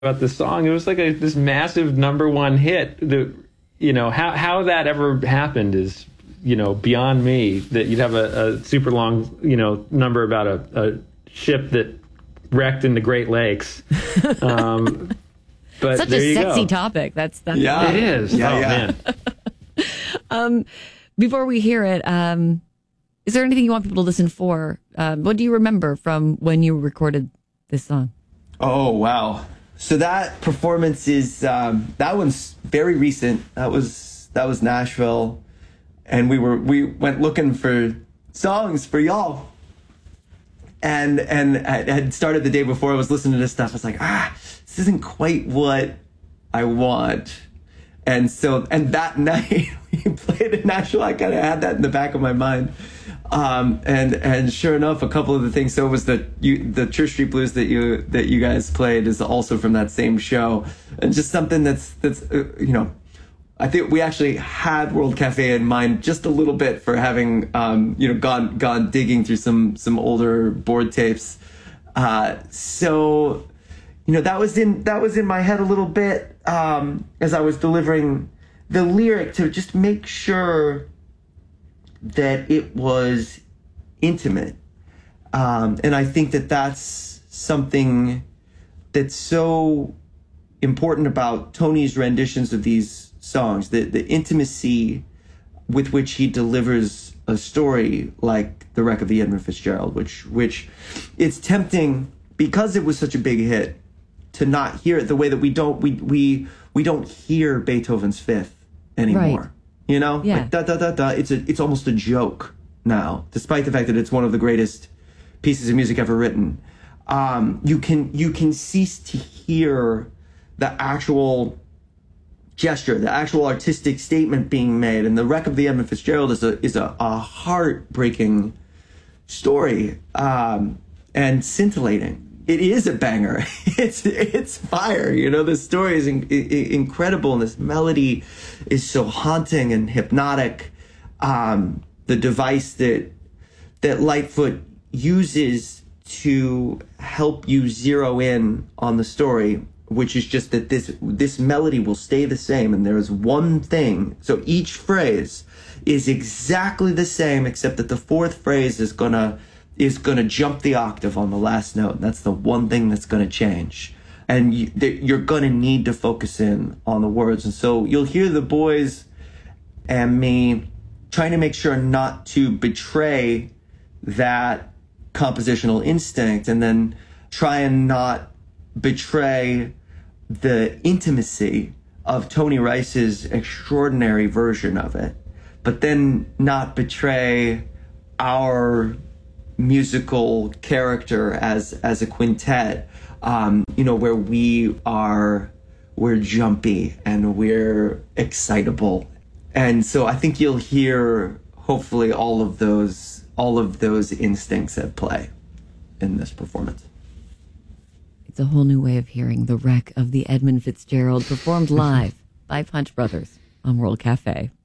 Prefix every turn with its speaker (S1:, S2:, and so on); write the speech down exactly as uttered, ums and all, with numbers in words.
S1: about this song. It was like a, this massive number one hit. The, you know, how how that ever happened is, you know, beyond me. That you'd have a, a super long, you know, number about a, a ship that wrecked in the Great Lakes. Um, but
S2: such
S1: there
S2: a
S1: you
S2: sexy
S1: go.
S2: topic. That's that's
S1: Yeah, it is.
S3: Yeah,
S1: oh
S3: yeah.
S1: man.
S2: Um, before we hear it, um, is there anything you want people to listen for? Um, what do you remember from when you recorded this song?
S3: Oh, wow. So that performance is, um, that one's very recent. That was, that was Nashville. And we were, we went looking for songs for y'all. And, and I had started the day before. I was listening to this stuff. I was like, ah, this isn't quite what I want. And so, and that night we played in Nashville. I kind of had that in the back of my mind. Um, and, and sure enough, a couple of the things, so was the, you, the Church Street Blues that you, that you guys played is also from that same show. And just something that's, that's, uh, you know, I think we actually had World Cafe in mind just a little bit for having, um, you know, gone, gone digging through some, some older board tapes. Uh, so, you know, that was in, that was in my head a little bit, um, as I was delivering the lyric to just make sure that it was intimate. Um, and I think that that's something that's so important about Tony's renditions of these songs, the, the intimacy with which he delivers a story like The Wreck of the Edmund Fitzgerald, which, which it's tempting because it was such a big hit to not hear it the way that we don't, we, we, we don't hear Beethoven's Fifth anymore.
S2: Right.
S3: You know,
S2: yeah.
S3: like da da da da. It's a, it's almost a joke now, despite the fact that it's one of the greatest pieces of music ever written. Um, you can you can cease to hear the actual gesture, the actual artistic statement being made. And The Wreck of the Edmund Fitzgerald is a is a, a heartbreaking story, um, and scintillating. It is a banger. It's it's fire. You know, the story is in, in, incredible, and this melody is so haunting and hypnotic. Um, the device that that Lightfoot uses to help you zero in on the story, which is just that this this melody will stay the same, and there is one thing. So each phrase is exactly the same, except that the fourth phrase is gonna. is going to jump the octave on the last note. That's the one thing that's going to change. And you, you're going to need to focus in on the words. And so you'll hear the boys and me trying to make sure not to betray that compositional instinct, and then try and not betray the intimacy of Tony Rice's extraordinary version of it, but then not betray our musical character as as a quintet, um, you know, where we are we're jumpy and we're excitable. And so I think you'll hear hopefully all of those all of those instincts at play in this performance.
S2: It's a whole new way of hearing The Wreck of the Edmund Fitzgerald performed live by Punch Brothers on World Cafe.